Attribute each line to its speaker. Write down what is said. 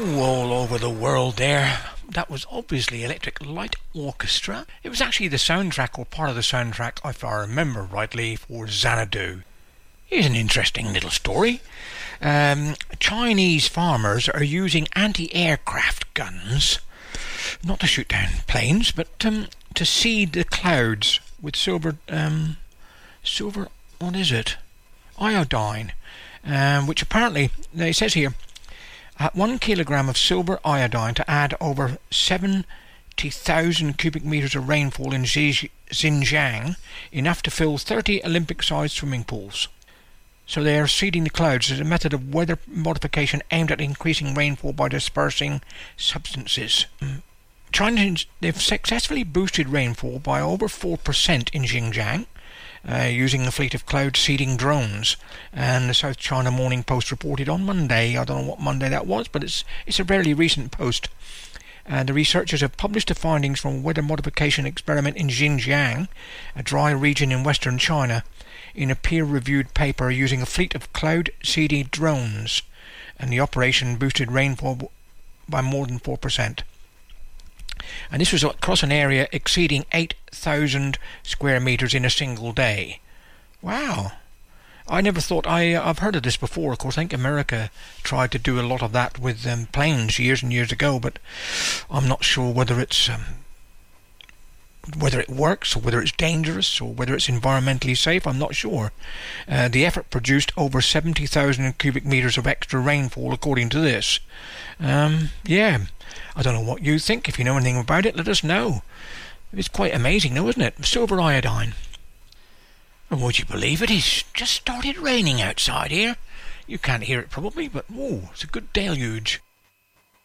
Speaker 1: all over the world there. That was obviously Electric Light Orchestra. It was actually the soundtrack, or part of the soundtrack, if I remember rightly, for Xanadu. Here's an interesting little story. Chinese farmers are using anti-aircraft guns, not to shoot down planes, but to seed the clouds with silver, what is it? Iodine, which apparently, it says here, 1 kilogram of silver iodine to add over 70,000 cubic meters of rainfall in Xinjiang, enough to fill 30 Olympic-sized swimming pools. So they are seeding the clouds as a method of weather modification aimed at increasing rainfall by dispersing substances. China, they've successfully boosted rainfall by over 4% in Xinjiang, using a fleet of cloud seeding drones. And the South China Morning Post reported on Monday, I don't know what Monday that was, but it's a fairly recent post. The researchers have published the findings from a weather modification experiment in Xinjiang, a dry region in western China, in a peer-reviewed paper using a fleet of cloud-seeding drones, and the operation boosted rainfall by more than 4%. And this was across an area exceeding 8,000 square meters in a single day. Wow. I never thought, I've heard of this before. Of course, I think America tried to do a lot of that with planes years and years ago, but I'm not sure whether it's whether it works, or whether it's dangerous, or whether it's environmentally safe. I'm not sure. The effort produced over 70,000 cubic meters of extra rainfall, according to this. Yeah, I don't know what you think. If you know anything about it, let us know. It's quite amazing, though, isn't it? Silver iodine. And would you believe it? It's just started raining outside here. You can't hear it probably, but whoa, it's a good deluge.